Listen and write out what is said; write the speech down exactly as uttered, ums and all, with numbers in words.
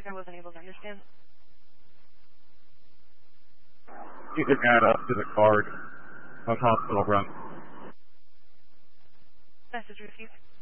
I wasn't able to understand. You can add up to the card of hospital run. Message received.